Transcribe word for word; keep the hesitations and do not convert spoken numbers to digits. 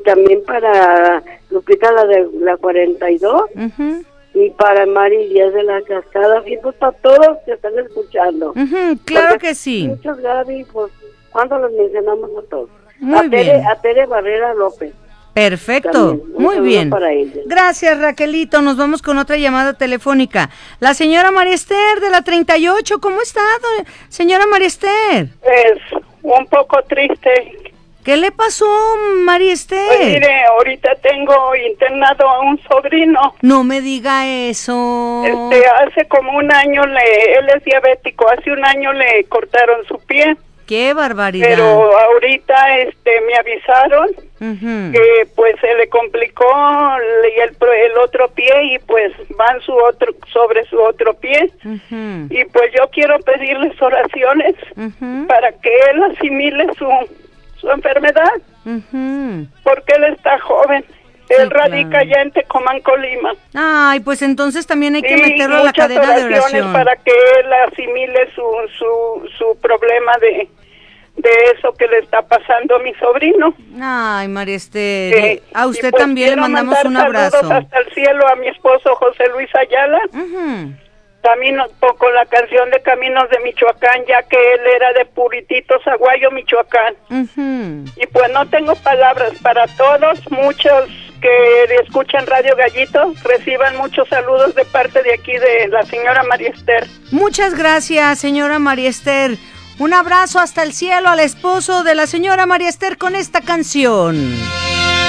también para Lupita, la de la cuarenta y dos, Uh-huh. y para Mari Díaz de la Cascada, y pues para todos que están escuchando. Uh-huh. Claro Porque que sí. muchos, Gaby, pues, ¿cuándo los mencionamos a todos? Muy a Tere, bien. a Tere Barrera López. Perfecto, También, un muy saludo bien. para ella. Gracias, Raquelito. Nos vamos con otra llamada telefónica. La señora María Esther de la treinta y ocho. ¿Cómo está, do- señora María Esther? Es un poco triste. ¿Qué le pasó, María Esther? Pues mire, ahorita tengo internado a un sobrino. No me diga eso. Este, hace como un año, le, él es diabético, hace un año le cortaron su pie. Qué barbaridad. Pero ahorita este, me avisaron Uh-huh. que pues se le complicó y el, pro- el otro pie y pues van su otro sobre su otro pie. Uh-huh. Y pues yo quiero pedirles oraciones Uh-huh. para que él asimile su, su enfermedad, Uh-huh. porque él está joven. Sí, Él radica claro. ya en Tecomán, Colima. Ay, pues entonces también hay que Y meterlo a la muchas cadena de oraciones oración. para que él asimile su, su, su problema de, de eso que le está pasando a mi sobrino. Ay, María Esther, Eh, a y usted pues también le quiero mandamos mandar un saludos abrazo. hasta el cielo a mi esposo José Luis Ayala. Ujú. Camino, con la canción de Caminos de Michoacán, ya que él era de Puritito, Zaguayo, Michoacán. Ujú. Y pues no tengo palabras para todos, muchos que escuchan Radio Gallito, reciban muchos saludos de parte de aquí de la señora María Esther. Muchas gracias, señora María Esther. Un abrazo hasta el cielo al esposo de la señora María Esther con esta canción.